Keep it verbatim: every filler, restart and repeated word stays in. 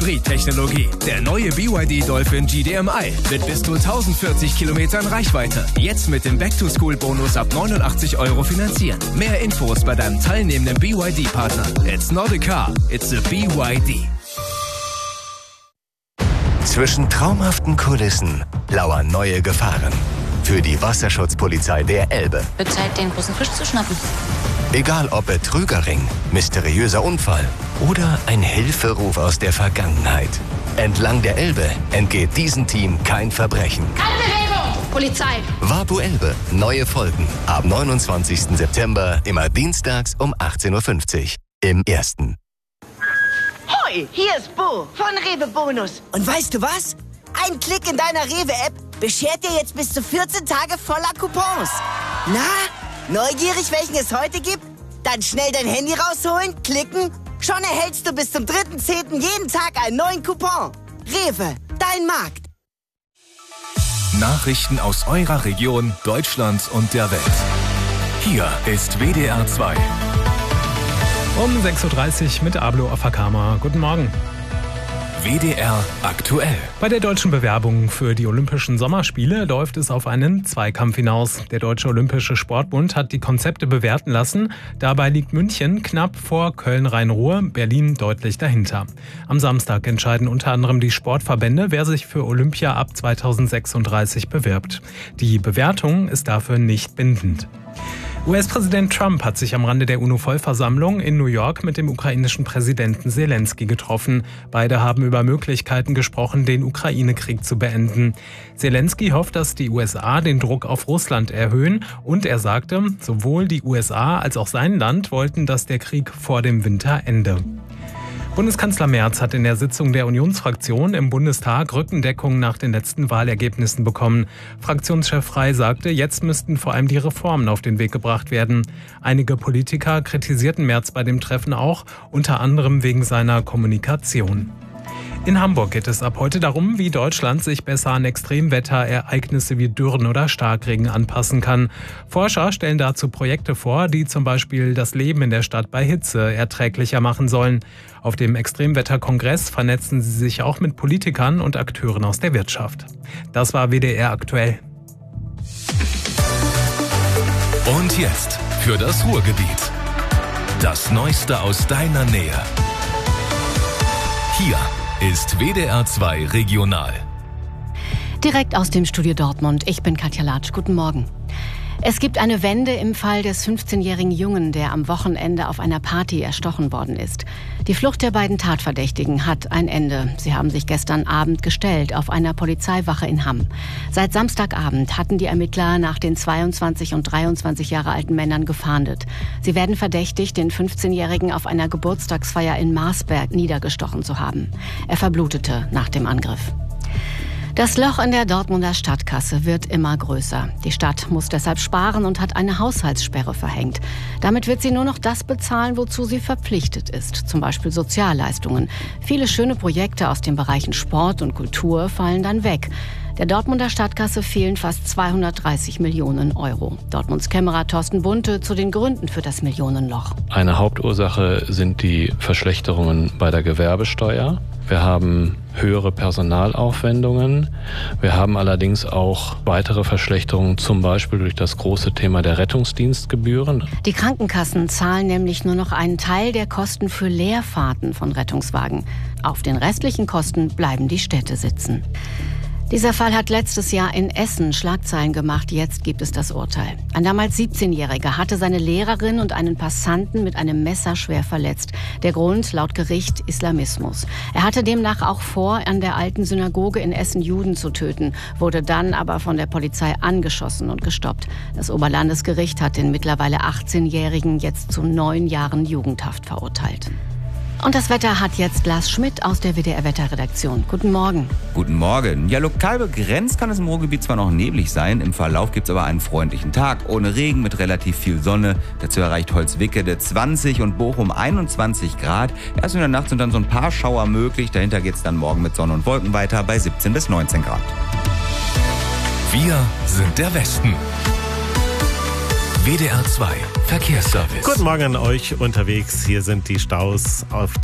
Hybrid-Technologie. Der neue B Y D Dolphin G D M I mit bis zu tausendvierzig Kilometern Reichweite. Jetzt mit dem Back-to-School-Bonus ab neunundachtzig Euro finanzieren. Mehr Infos bei deinem teilnehmenden B Y D-Partner. It's not a car, it's a B Y D. Zwischen traumhaften Kulissen lauern neue Gefahren. Für die Wasserschutzpolizei der Elbe. Wird Zeit, den großen Fisch zu schnappen. Egal ob Betrügerring, mysteriöser Unfall oder ein Hilferuf aus der Vergangenheit. Entlang der Elbe entgeht diesem Team kein Verbrechen. Keine Bewegung! Polizei! Wapu Elbe, neue Folgen. Ab neunundzwanzigsten September, immer dienstags um achtzehn Uhr fünfzig. Im Ersten. Hoi, hier ist Bo von Rewe Bonus. Und weißt du was? Ein Klick in deiner Rewe-App beschert dir jetzt bis zu vierzehn Tage voller Coupons. Na, neugierig, welchen es heute gibt? Dann schnell dein Handy rausholen, klicken. Schon erhältst du bis zum dritten zehnten jeden Tag einen neuen Coupon. Rewe, dein Markt. Nachrichten aus eurer Region, Deutschlands und der Welt. Hier ist W D R zwei. Um sechs Uhr dreißig mit Ablo Afakama. Guten Morgen. W D R aktuell. Bei der deutschen Bewerbung für die Olympischen Sommerspiele läuft es auf einen Zweikampf hinaus. Der Deutsche Olympische Sportbund hat die Konzepte bewerten lassen. Dabei liegt München knapp vor Köln-Rhein-Ruhr, Berlin deutlich dahinter. Am Samstag entscheiden unter anderem die Sportverbände, wer sich für Olympia ab zweitausendsechsunddreißig bewirbt. Die Bewertung ist dafür nicht bindend. U S-Präsident Trump hat sich am Rande der UNO-Vollversammlung in New York mit dem ukrainischen Präsidenten Selenskyj getroffen. Beide haben über Möglichkeiten gesprochen, den Ukraine-Krieg zu beenden. Selenskyj hofft, dass die U S A den Druck auf Russland erhöhen, und er sagte, sowohl die U S A als auch sein Land wollten, dass der Krieg vor dem Winter ende. Bundeskanzler Merz hat in der Sitzung der Unionsfraktion im Bundestag Rückendeckung nach den letzten Wahlergebnissen bekommen. Fraktionschef Frey sagte, jetzt müssten vor allem die Reformen auf den Weg gebracht werden. Einige Politiker kritisierten Merz bei dem Treffen auch, unter anderem wegen seiner Kommunikation. In Hamburg geht es ab heute darum, wie Deutschland sich besser an Extremwetterereignisse wie Dürren oder Starkregen anpassen kann. Forscher stellen dazu Projekte vor, die zum Beispiel das Leben in der Stadt bei Hitze erträglicher machen sollen. Auf dem Extremwetterkongress vernetzen sie sich auch mit Politikern und Akteuren aus der Wirtschaft. Das war W D R aktuell. Und jetzt für das Ruhrgebiet. Das Neueste aus deiner Nähe. Hier ist W D R zwei Regional. Direkt aus dem Studio Dortmund. Ich bin Katja Latsch. Guten Morgen. Es gibt eine Wende im Fall des fünfzehnjährigen Jungen, der am Wochenende auf einer Party erstochen worden ist. Die Flucht der beiden Tatverdächtigen hat ein Ende. Sie haben sich gestern Abend gestellt auf einer Polizeiwache in Hamm. Seit Samstagabend hatten die Ermittler nach den zweiundzwanzig und dreiundzwanzig Jahre alten Männern gefahndet. Sie werden verdächtigt, den fünfzehnjährigen auf einer Geburtstagsfeier in Marsberg niedergestochen zu haben. Er verblutete nach dem Angriff. Das Loch in der Dortmunder Stadtkasse wird immer größer. Die Stadt muss deshalb sparen und hat eine Haushaltssperre verhängt. Damit wird sie nur noch das bezahlen, wozu sie verpflichtet ist, zum Beispiel Sozialleistungen. Viele schöne Projekte aus den Bereichen Sport und Kultur fallen dann weg. Der Dortmunder Stadtkasse fehlen fast zweihundertdreißig Millionen Euro. Dortmunds Kämmerer Thorsten Bunte zu den Gründen für das Millionenloch. Eine Hauptursache sind die Verschlechterungen bei der Gewerbesteuer. Wir haben höhere Personalaufwendungen. Wir haben allerdings auch weitere Verschlechterungen, zum Beispiel durch das große Thema der Rettungsdienstgebühren. Die Krankenkassen zahlen nämlich nur noch einen Teil der Kosten für Leerfahrten von Rettungswagen. Auf den restlichen Kosten bleiben die Städte sitzen. Dieser Fall hat letztes Jahr in Essen Schlagzeilen gemacht. Jetzt gibt es das Urteil. Ein damals siebzehnjähriger hatte seine Lehrerin und einen Passanten mit einem Messer schwer verletzt. Der Grund, laut Gericht, Islamismus. Er hatte demnach auch vor, an der alten Synagoge in Essen Juden zu töten, wurde dann aber von der Polizei angeschossen und gestoppt. Das Oberlandesgericht hat den mittlerweile achtzehnjährigen jetzt zu neun Jahren Jugendhaft verurteilt. Und das Wetter hat jetzt Lars Schmidt aus der W D R-Wetterredaktion. Guten Morgen. Guten Morgen. Ja, lokal begrenzt kann es im Ruhrgebiet zwar noch neblig sein, im Verlauf gibt es aber einen freundlichen Tag. Ohne Regen, mit relativ viel Sonne. Dazu erreicht Holzwickede zwanzig und Bochum einundzwanzig Grad. Erst in der Nacht sind dann so ein paar Schauer möglich. Dahinter geht es dann morgen mit Sonne und Wolken weiter bei siebzehn bis neunzehn Grad. Wir sind der Westen. W D R zwei Verkehrsservice. Guten Morgen an euch unterwegs. Hier sind die Staus auf